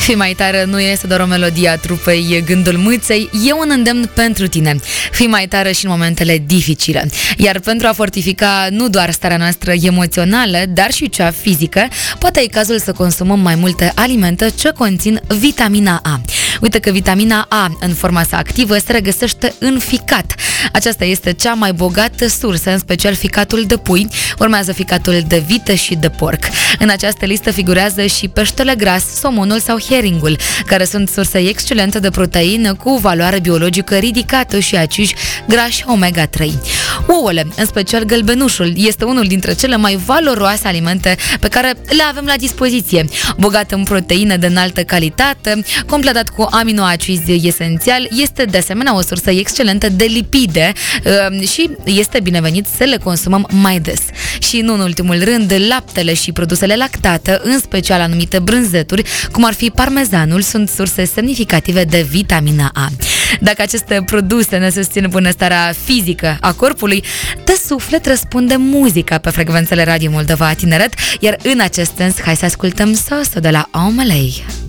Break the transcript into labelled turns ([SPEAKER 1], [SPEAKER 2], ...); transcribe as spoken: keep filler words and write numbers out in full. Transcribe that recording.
[SPEAKER 1] Fii mai tare nu este doar o melodie a trupei Gândul Mâței, e un îndemn pentru tine. Fii mai tare și în momentele dificile. Iar pentru a fortifica nu doar starea noastră emoțională, dar și cea fizică, poate e cazul să consumăm mai multe alimente ce conțin vitamina A. Uite că vitamina A, în forma sa activă, se regăsește în ficat. Aceasta este cea mai bogată sursă, în special ficatul de pui, urmează ficatul de vită și de porc. În această listă figurează și peștele gras, somonul sau heringul, care sunt surse excelente de proteină cu valoare biologică ridicată și acizi grași omega trei. Ouăle, în special gălbenușul, este unul dintre cele mai valoroase alimente pe care le avem la dispoziție. Bogat în proteine de înaltă calitate, completat cu aminoacizi esențiali, este de asemenea o sursă excelentă de lipide și este binevenit să le consumăm mai des. Și nu în ultimul rând, laptele și produsele lactate, în special anumite brânzeturi, cum ar fi parmezanul, sunt surse semnificative de vitamina A. Dacă aceste produse ne susțin bunăstarea fizică a corpului, de suflet răspunde muzica pe frecvențele Radio Moldova Tineret, iar în acest sens, hai să ascultăm Soso de la Omelei.